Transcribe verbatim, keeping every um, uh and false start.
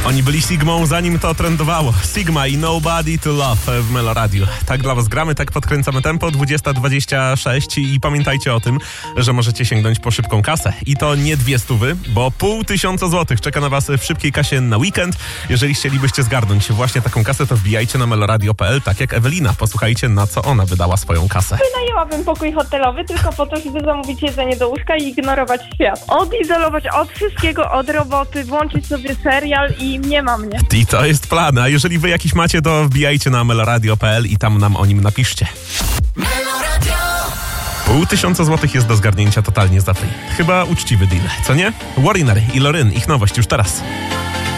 Oni byli Sigmą, zanim to trendowało. Sigma i Nobody to Love w Meloradiu. Tak dla was gramy, tak podkręcamy tempo. dwudziesta dwadzieścia sześć i pamiętajcie o tym, że możecie sięgnąć po szybką kasę. I to nie dwie stówy, bo pół tysiąca złotych czeka na was w szybkiej kasie na weekend. Jeżeli chcielibyście zgarnąć właśnie taką kasę, to wbijajcie na meloradio kropka p l, tak jak Ewelina. Posłuchajcie, na co ona wydała swoją kasę. Wynajęłabym pokój hotelowy tylko po to, żeby zamówić jedzenie do łóżka i ignorować świat. Odizolować od wszystkiego, od roboty, włączyć sobie serial i nie ma mnie. I to jest plan. A jeżeli wy jakiś macie, to wbijajcie na meloradio kropka p l i tam nam o nim napiszcie. Pół tysiąca złotych jest do zgarnięcia totalnie za free. Chyba uczciwy deal, co nie? Wariner i Loryn, ich nowość już teraz.